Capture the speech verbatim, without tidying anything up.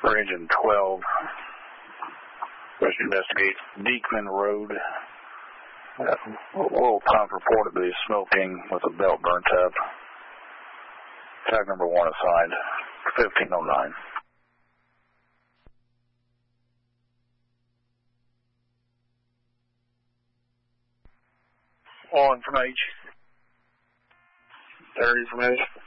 For engine twelve, let's investigate Deekman Road. Uh, oil pump reportedly smoking with a belt burnt up. Tag number one assigned, fifteen oh nine. On from H. There information.